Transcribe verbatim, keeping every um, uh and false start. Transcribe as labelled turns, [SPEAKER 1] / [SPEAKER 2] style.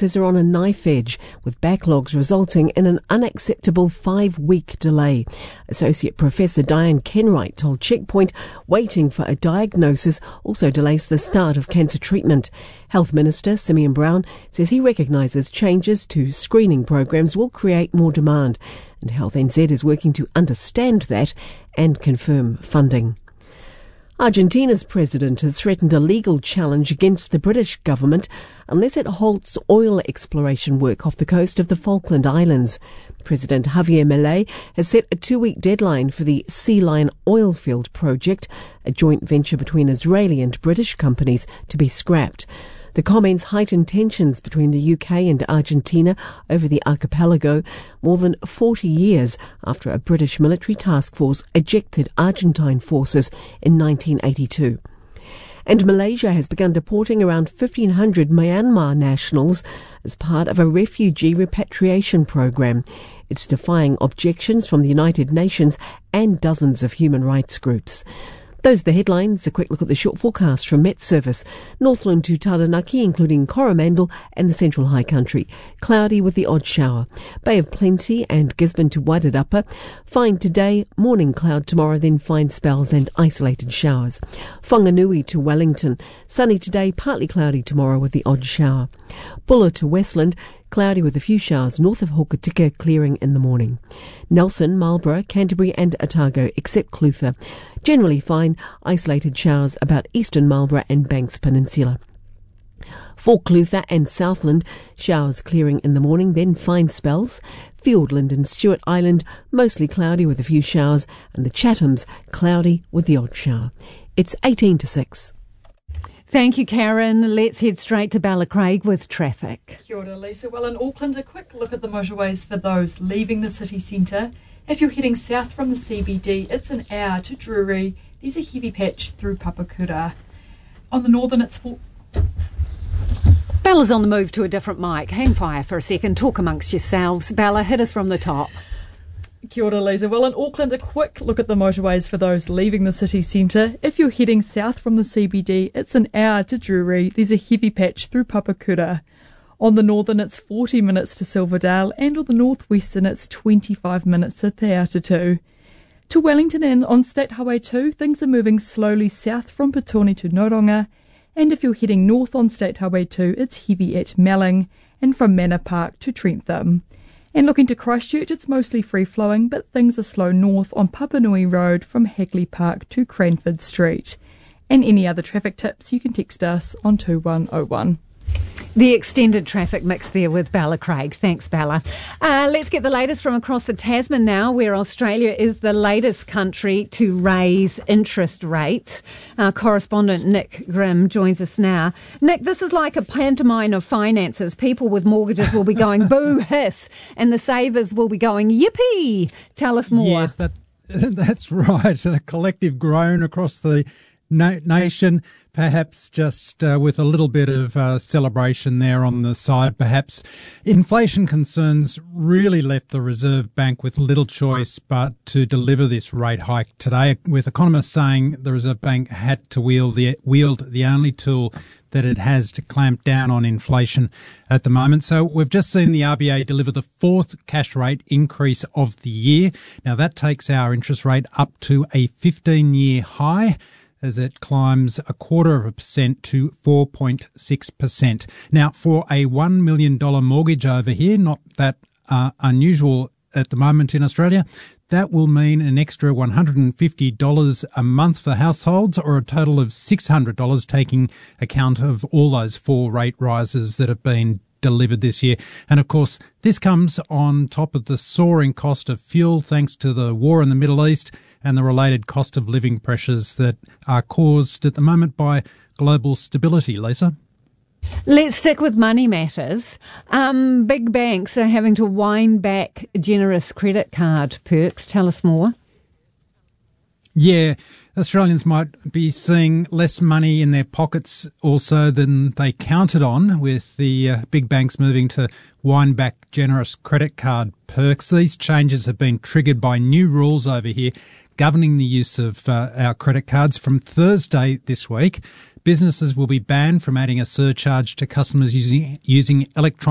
[SPEAKER 1] processes are on a knife edge, with backlogs resulting in an unacceptable five-week delay. Associate Professor Diane Kenwright told Checkpoint waiting for a diagnosis also delays the start of cancer treatment. Health Minister Simeon Brown says he recognises changes to screening programs will create more demand, and Health N Z is working to understand that and confirm funding. Argentina's president has threatened a legal challenge against the British government unless it halts oil exploration work off the coast of the Falkland Islands. President Javier Milei has set a two-week deadline for the Sea Lion oil field project, a joint venture between Israeli and British companies, to be scrapped. The comments heighten tensions between the U K and Argentina over the archipelago more than forty years after a British military task force ejected Argentine forces in nineteen eighty-two. And Malaysia has begun deporting around fifteen hundred Myanmar nationals as part of a refugee repatriation program. It's defying objections from the United Nations and dozens of human rights groups. Those are the headlines. A quick look at the short forecast from Met Service. Northland to Taranaki, including Coromandel and the Central High Country. Cloudy with the odd shower. Bay of Plenty and Gisborne to Wairarapa. Fine today, morning cloud tomorrow, then fine spells and isolated showers. Whanganui to Wellington. Sunny today, partly cloudy tomorrow with the odd shower. Buller to Westland. Cloudy with a few showers north of Hokitika, clearing in the morning. Nelson, Marlborough, Canterbury and Otago, except Clutha. Generally fine, isolated showers about eastern Marlborough and Banks Peninsula. For Clutha and Southland, showers clearing in the morning, then fine spells. Fiordland and Stewart Island, mostly cloudy with a few showers, and the Chathams, cloudy with the odd shower. It's eighteen to six.
[SPEAKER 2] Thank you, Karen. Let's head straight to Ballacraig with traffic.
[SPEAKER 3] Kia ora, Lisa. Well, in Auckland, a quick look at the motorways for those leaving the city centre. If you're heading south from the C B D, it's an hour to Drury. There's a heavy patch through Papakura. On the northern, it's for...
[SPEAKER 2] Bella's on the move to a different mic. Hang fire for a second. Talk amongst yourselves. Bella, hit us from the top.
[SPEAKER 3] Kia ora, Lisa. Well, in Auckland, a quick look at the motorways for those leaving the city centre. If you're heading south from the C B D, it's an hour to Drury. There's a heavy patch through Papakura. On the northern, it's forty minutes to Silverdale, and on the northwestern, it's twenty-five minutes to Te Atatū. To Wellington and on State Highway two, things are moving slowly south from Petone to Noronga, and if you're heading north on State Highway two, it's heavy at Melling, and from Manor Park to Trentham. And looking to Christchurch, it's mostly free-flowing, but things are slow north on Papanui Road from Hagley Park to Cranford Street. And any other traffic tips, you can text us on two one oh one.
[SPEAKER 2] The extended traffic mix there with Ballacraig. Thanks, Bella. Uh, let's get the latest from across the Tasman now, where Australia is the latest country to raise interest rates. Our correspondent Nick Grimm joins us now. Nick, this is like a pantomime of finances. People with mortgages will be going boo hiss, and the savers will be going yippee. Tell us more.
[SPEAKER 4] Yes, that, that's right. A collective groan across the na- nation. Perhaps just uh, with a little bit of uh, celebration there on the side, perhaps. Inflation concerns really left the Reserve Bank with little choice but to deliver this rate hike today, with economists saying the Reserve Bank had to wield the, wield the only tool that it has to clamp down on inflation at the moment. So we've just seen the R B A deliver the fourth cash rate increase of the year. Now that takes our interest rate up to a fifteen-year high, as it climbs a quarter of a percent to four point six percent. Now, for a one million dollars mortgage over here, not that uh, unusual at the moment in Australia, that will mean an extra one hundred fifty dollars a month for households, or a total of six hundred dollars, taking account of all those four rate rises that have been delivered this year. And of course, this comes on top of the soaring cost of fuel thanks to the war in the Middle East and the related cost of living pressures that are caused at the moment by global stability. Lisa?
[SPEAKER 2] Let's stick with money matters. Um, big banks are having to wind back generous credit card perks. Tell us more.
[SPEAKER 4] Yeah, Australians might be seeing less money in their pockets also than they counted on, with the uh, big banks moving to wind back generous credit card perks. These changes have been triggered by new rules over here governing the use of uh, our credit cards. From Thursday this week, businesses will be banned from adding a surcharge to customers using using electronic